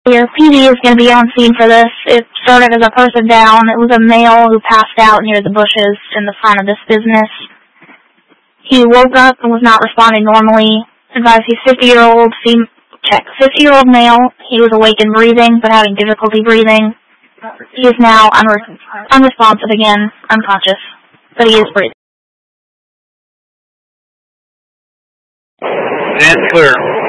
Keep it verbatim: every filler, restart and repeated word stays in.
Your P D is going to be on scene for this. It started as a person down. It was a male who passed out near the bushes in the front of this business. He woke up and was not responding normally. Advised he's fifty-year-old, check, fifty-year-old male. He was awake and breathing, but having difficulty breathing. He is now unre- unresponsive again, unconscious, but he is breathing. That's clear.